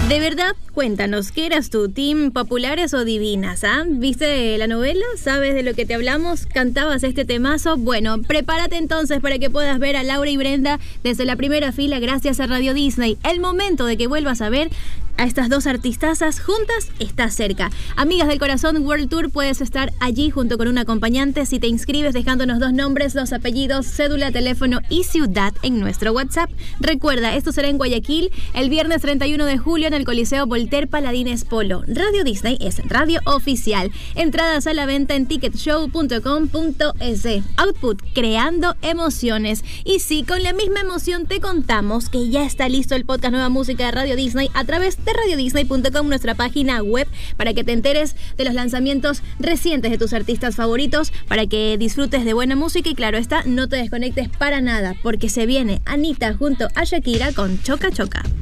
De verdad, cuéntanos, ¿qué eras tú? ¿Team populares o divinas? ¿Viste la novela? ¿Sabes de lo que te hablamos? ¿Cantabas este temazo? Bueno, prepárate entonces para que puedas ver a Laura y Brenda desde la primera fila gracias a Radio Disney. El momento de que vuelvas a ver a estas dos artistazas juntas está cerca. Amigas del Corazón World Tour, puedes estar allí junto con un acompañante si te inscribes dejándonos 2 nombres, 2 apellidos, cédula, teléfono y ciudad en nuestro WhatsApp. Recuerda, esto será en Guayaquil el viernes 31 de julio en el Coliseo Voltaire Paladines Polo. Radio Disney es radio oficial. Entradas a la venta en ticketshow.com.es. Output, creando emociones. Y sí, con la misma emoción te contamos que ya está listo el podcast Nueva Música de Radio Disney a través de radiodisney.com, nuestra página web, para que te enteres de los lanzamientos recientes de tus artistas favoritos, para que disfrutes de buena música y claro está, no te desconectes para nada, porque se viene Anita junto a Shakira con Choca Choca.